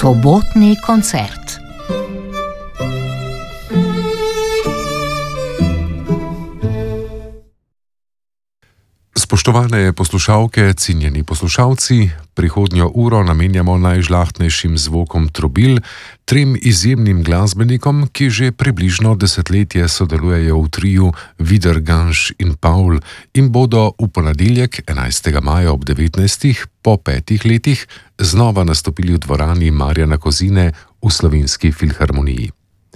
Sobotni koncert. Spoštovane poslušalke, cenjeni poslušalci, prihodnjo uro namenjamo najžlahtnejšim zvokom trobil, trem izjemnim glasbenikom, ki že približno desetletje sodelujejo v triju Vidar, Ganš in Paul in bodo v ponedeljek 11. maja ob 19. po 5 letih znova nastopili v dvorani Marjana Kozine v Slovenski filharmoniji.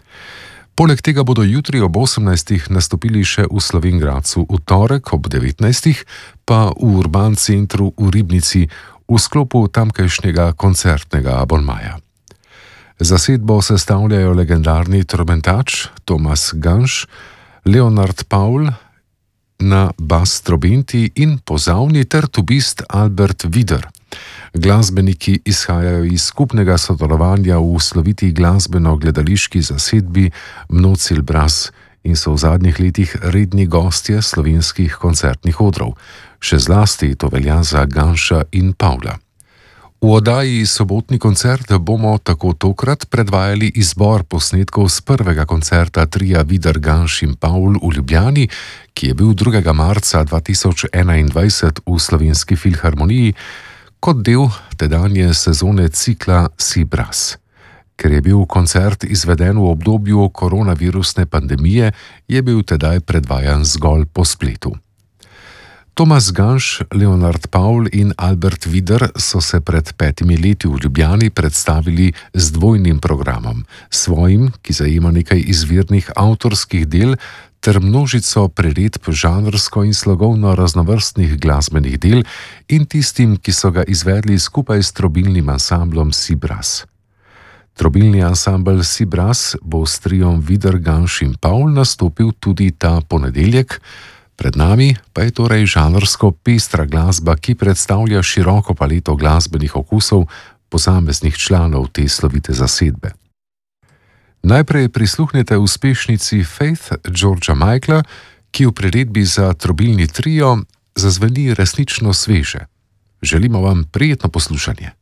Poleg tega bodo jutri ob 18. nastopili še v Slovenj Gradcu, v torek ob 19. pa v Urban centru v Ribnici v sklopu tamkajšnjega koncertnega abonmaja. Zasedbo sestavljajo legendarni trobentač Tomas Ganš, Leonard Paul na bas trobenti in pozavni ter tubist Albert Vidar. Glasbeniki izhajajo iz skupnega sodelovanja v sloviti glasbeno-gledališki zasedbi Mnocil Bras in so v zadnjih letih redni gostje slovenskih koncertnih odrov. Še zlasti to velja za Ganša in Paula. V oddaji Sobotni koncert bomo tako tokrat predvajali izbor posnetkov z prvega koncerta trija Vidar, Ganš in Paul v Ljubljani, ki je bil 2. marca 2021 v Slovenski filharmoniji, kot del tedanje sezone cikla Si Bras. Ker je bil koncert izveden v obdobju koronavirusne pandemije, je bil tedaj predvajan zgolj po spletu. Tomas Ganš, Leonard Paul in Albert Vidar so se pred 5 leti v Ljubljani predstavili z dvojnim programom, svojim, ki zajema nekaj izvirnih avtorskih del, ter množico priredb žanrsko in slogovno raznovrstnih glasbenih del in tistim, ki so ga izvedli skupaj s trobilnim ansamblom Si Bras. Trobilni ansambl Si Bras bo s triom Vidar, Ganš in Paul nastopil tudi ta ponedeljek, pred nami pa je torej žanrsko pestra glasba, ki predstavlja široko paleto glasbenih okusov posameznih članov te slovite zasedbe. Najprej prisluhnete uspešnici Faith Georgea Michaela, ki v priredbi za trobilni trio zazveni resnično sveže. Želimo vam prijetno poslušanje.